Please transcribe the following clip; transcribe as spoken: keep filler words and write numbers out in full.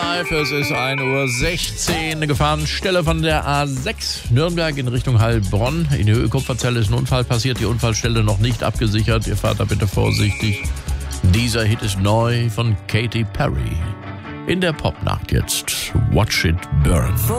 Live, es ist ein Uhr sechzehn, eine Gefahrenstelle von der A sechs Nürnberg in Richtung Heilbronn. In der Höhe-Kupferzelle ist ein Unfall passiert, die Unfallstelle noch nicht abgesichert. Ihr fahrt da bitte vorsichtig. Dieser Hit ist neu von Katy Perry. In der Popnacht jetzt Watch It Burn.